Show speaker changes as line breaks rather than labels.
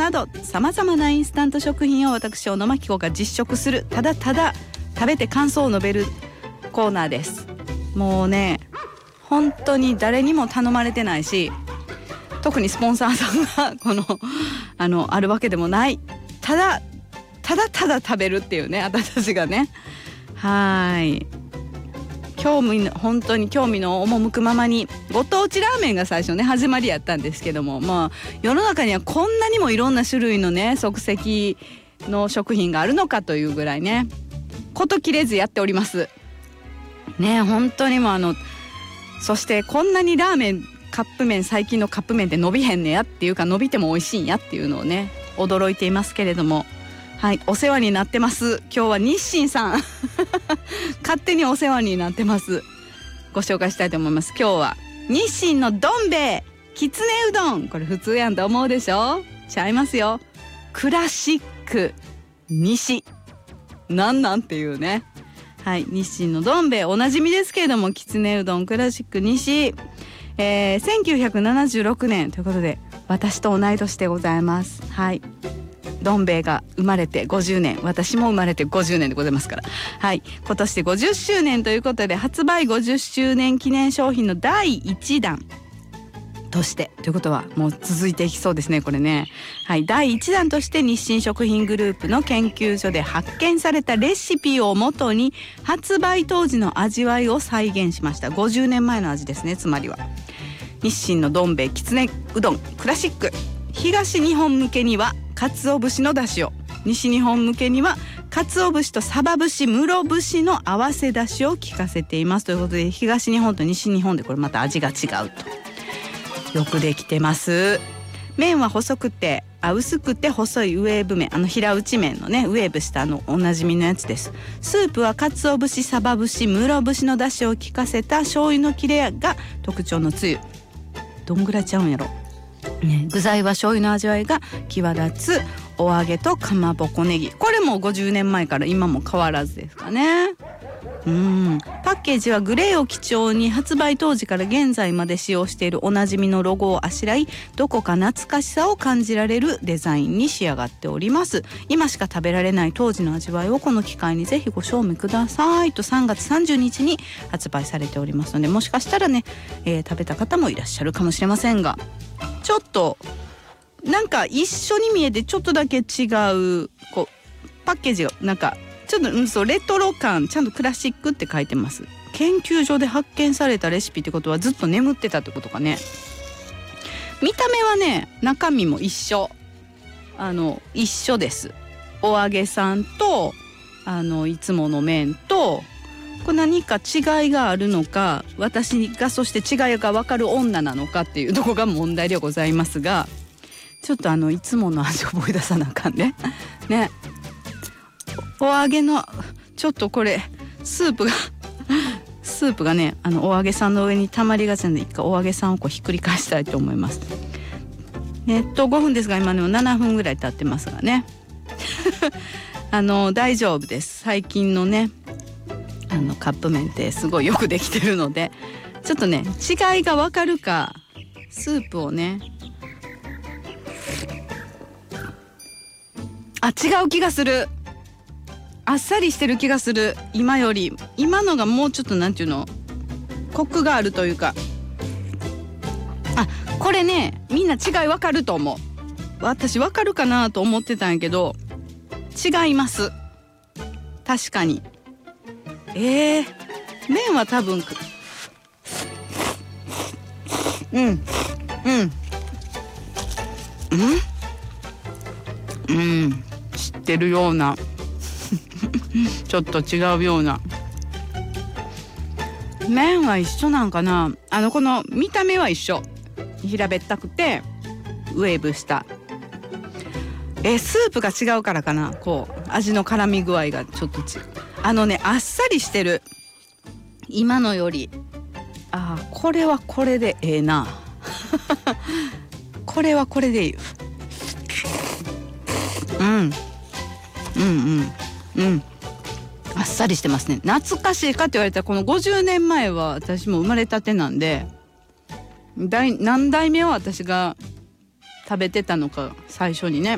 などさまざまなインスタント食品を私小野真紀子が実食する、ただただ食べて感想を述べるコーナーです。もうね本当に誰にも頼まれてないし、特にスポンサーさんがあるわけでもない、ただ食べるっていうね、私たちがね、はい本当に興味の赴くままにご当地ラーメンが最初ね始まりやったんですけども、まあ世の中にはこんなにもいろんな種類のね即席の食品があるのかというぐらいね、こと切れずやっておりますね。本当にもそしてこんなにラーメンカップ麺、最近のカップ麺って伸びへんねやっていうか、伸びても美味しいんやっていうのをね驚いていますけれども、はい、お世話になってます。今日は日清さん勝手にお世話になってます。ご紹介したいと思います。今日は日清のどん兵衛きつねうどん、これ普通やんと思うでしょ。ちゃいますよ。クラシック西なんていうね、はい、日清のどん兵衛おなじみですけれども、きつねうどんクラシック西、1976年ということで私と同い年でございます。はい、どん兵衛が生まれて50年、私も生まれて50年でございますから、はい、今年で50周年ということで、発売50周年記念商品の第1弾としてということはもう続いていきそうですね、これね。はい、第1弾として日清食品グループの研究所で発見されたレシピをもとに発売当時の味わいを再現しました。50年前の味ですね、つまりは。日清のどん兵衛きつねうどんクラシック、東日本向けには鰹節の出汁を、西日本向けには鰹節とサバ節、室節の合わせ出汁を効かせていますということで、東日本と西日本でこれまた味が違うと。よくできてます。麺は細くて薄くて細いウェーブ麺、平打ち麺のねウェーブしたおなじみのやつです。スープは鰹節、サバ節、室節の出汁を効かせた醤油の切れが特徴のつゆ。どんぐらいちゃうんやろね、具材は醤油の味わいが際立つお揚げとかまぼこネギ、これも50年前から今も変わらずですかね。パッケージはグレーを基調に発売当時から現在まで使用しているおなじみのロゴをあしらい、どこか懐かしさを感じられるデザインに仕上がっております。今しか食べられない当時の味わいをこの機会にぜひご賞味くださいと3月30日に発売されておりますので、もしかしたらね、食べた方もいらっしゃるかもしれませんが、ちょっとなんか一緒に見えてちょっとだけ違う、こうパッケージがなんかちょっと、そうレトロ感、ちゃんとクラシックって書いてます。研究所で発見されたレシピってことはずっと眠ってたってことかね。見た目はね中身も一緒、一緒です。お揚げさんといつもの麺と、これ何か違いがあるのか、私がそして違いが分かる女なのかっていうところが問題ではございますが、ちょっといつもの味を思い出さなあかんね。ね、お揚げのちょっとこれスープがねお揚げさんの上にたまりがちなので、一回お揚げさんをこうひっくり返したいと思います。5分ですが今でも7分ぐらい経ってますがね大丈夫です。最近のねカップ麺ってすごいよくできてるので、ちょっとね違いがわかるか、スープをね、違う気がする。あっさりしてる気がする。今より今のがもうちょっとなんていうの、コクがあるというか、これねみんな違いわかると思う。私わかるかなと思ってたんやけど違います。確かに麺は多分知ってるようなちょっと違うような。麺は一緒なんかな。この見た目は一緒、平べったくてウェーブした。スープが違うからかな、こう味の絡み具合がちょっと違う。あっさりしてる今のより。これはこれでええなこれはこれでいい。あっさりしてますね。懐かしいかって言われたらこの50年前は私も生まれたてなんで、何代目を私が食べてたのか最初にね